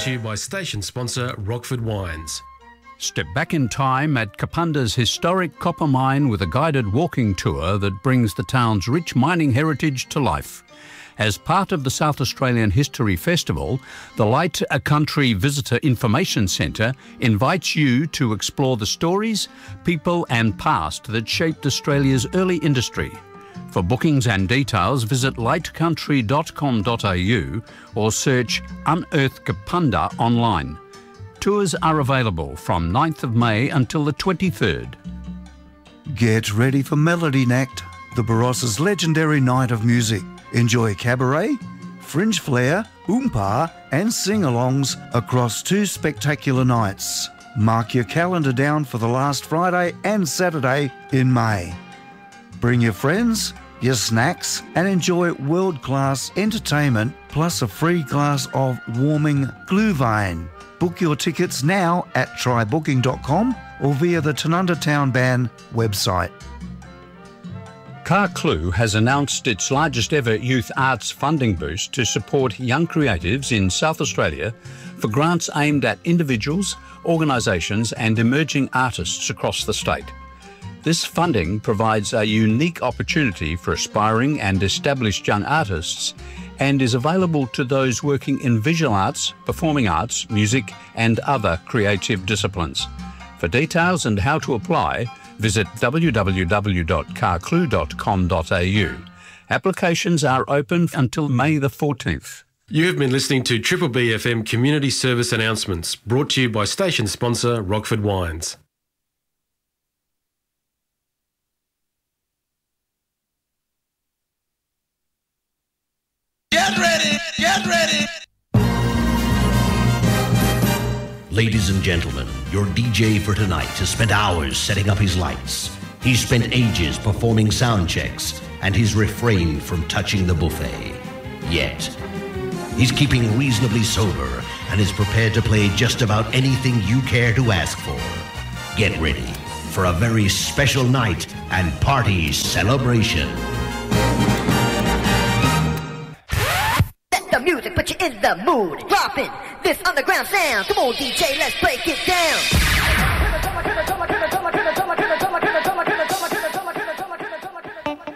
to you by station sponsor Rockford Wines. Step back in time at Kapunda's historic copper mine with a guided walking tour that brings the town's rich mining heritage to life. As part of the South Australian History Festival, the Light Country Visitor Information Centre invites you to explore the stories, people and past that shaped Australia's early industry. For bookings and details, visit lightcountry.com.au or search Unearth Kapunda online. Tours are available from 9th of May until the 23rd. Get ready for Melody Nacht, the Baross's legendary night of music. Enjoy cabaret, fringe flair, oompa and sing-alongs across 2 spectacular nights. Mark your calendar down for the last Friday and Saturday in May. Bring your friends, your snacks and enjoy world-class entertainment plus a free glass of warming glühwein. Book your tickets now at trybooking.com or via the Tanunda Town Band website. Carclu has announced its largest ever youth arts funding boost to support young creatives in South Australia for grants aimed at individuals, organisations and emerging artists across the state. This funding provides a unique opportunity for aspiring and established young artists and is available to those working in visual arts, performing arts, music and other creative disciplines. For details and how to apply, visit www.carclu.com.au. Applications are open until May the 14th. You have been listening to Triple B FM Community Service Announcements, brought to you by station sponsor Rockford Wines. Get ready, get ready. Ladies and gentlemen, your DJ for tonight has spent hours setting up his lights. He's spent ages performing sound checks, and he's refrained from touching the buffet. Yet, he's keeping reasonably sober and is prepared to play just about anything you care to ask for. Get ready for a very special night and party celebration. Let the music put you in the mood. Dropping this underground sound. Come on, DJ, let's break it down.